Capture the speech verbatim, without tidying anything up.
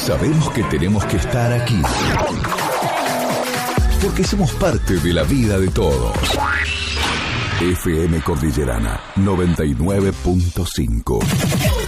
Sabemos que tenemos que estar aquí, porque somos parte de la vida de todos. F M Cordillerana noventa y nueve punto cinco.